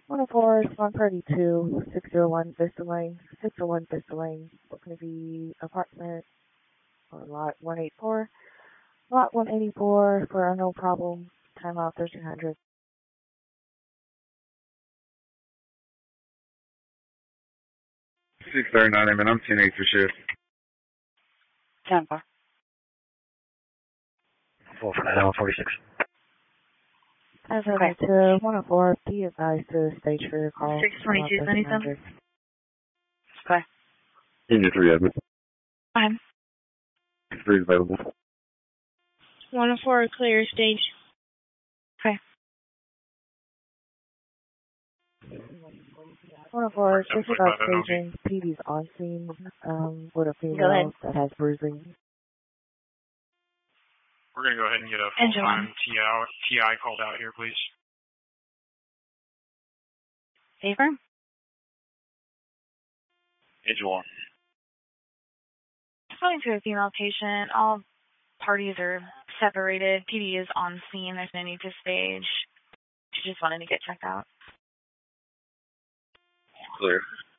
104, Swan Party 2, 601 Vista Lane, 601 Vista Lane. Looking to be apartment or lot 184. Lot 184 for a no problem. Time out 1300. 639, I'm 10-8 for shift. 10-4. 446. As I to 104, be advised to stage for your call. 622, 77. Okay. Engine 3 admin. Fine. 3 is available. 104, clear stage. Okay. 104, just about staging. PD's on scene with a female that has bruising. We're going to go ahead and get a full-time TI called out here, please. Favor? Engine 1. Talking to a female patient. All parties are separated. PD is on scene. There's no need to stage. She just wanted to get checked out. Clear.